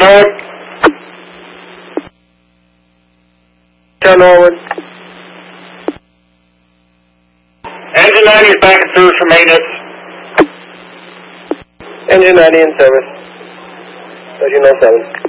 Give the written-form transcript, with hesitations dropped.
Norwood. Tell Norwood. Engine 90 is back in service for maintenance. Engine 90 in service. 1307.